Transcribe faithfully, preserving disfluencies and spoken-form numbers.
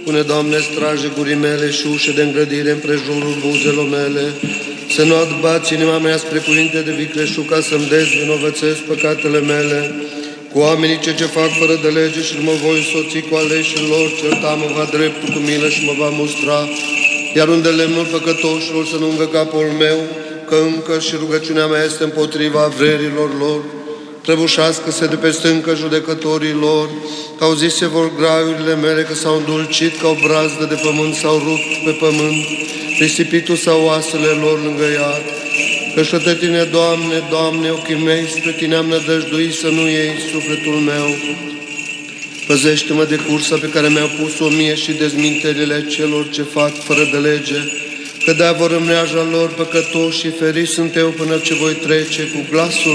Pune, Doamne, straje gurii mele și ușe de îngrădire împrejurul buzelor mele, să nu adbați inima mea spre cuvinte de vicleșug, ca să-mi dezvinovățesc păcatele mele. Cu oamenii ce ce fac fără de lege și mă voi soți cu aleșii lor, certa mă va dreptul cu milă și mă va mustra, iar unde lemnul păcătoșilor să nu ungă capul meu, că încă și rugăciunea mea este împotriva vrerilor lor. Prăbușească-se de pe stâncă judecătorii lor, că au zis se vor graiurile mele, că s-au îndulcit ca o brazdă de pământ, s-au rupt pe pământ, risipitul sau oasele lor lângă iad. Căci către Tine, Doamne, Doamne, ochii mei, spre Tine am nădăjduit, să nu iei sufletul meu. Păzește-mă de cursa pe care mi-au pus-o mie și dezminterile celor ce fac fără de lege, că de-a vor în mreaja lor păcătoși și feriți sunt eu până ce voi trece cu glasul